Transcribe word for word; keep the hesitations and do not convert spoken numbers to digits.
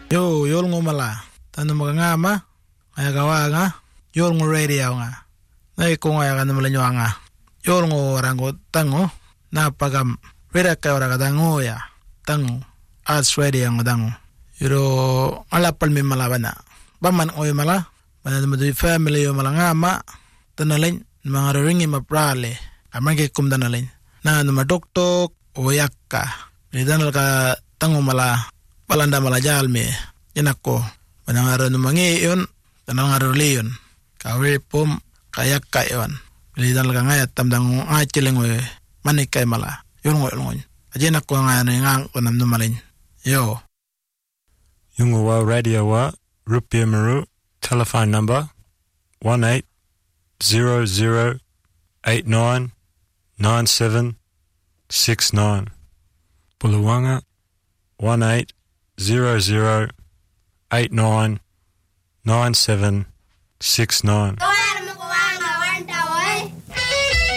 Yo, yol ngumala. Tanu magangama. Ay gawa nga. Yol ngo radio nga. Nay kung ay ka naman nyo nga. Yol ngo rango tango. Napagam. Rida kayo raga tango ya. Tango. As radio nga tango. Yuro alapal mi malaban na. Baman oy mala. Banan mo di family yo malangama. Tanalin. Mga ringi maprale. Amang kum tanalin. Na numa doktok. Oyakka. Ridanal ka tango mala. Palanda mala jalme. Yanako. Panangaro numangi yun. Tanangaro leyon. Kawipum. Kayak kayon. Pilihan lang ngayat tamdang ngachiling we manik kay mala. Yun ngo yun. Ajen ako nga ano yung konam numalin. Yo. Yung wa radio wa Rupiah Maru telephone number one eight zero zero eight nine nine seven six nine. Buluwanga one eight zero zero eight nine nine seven six nine.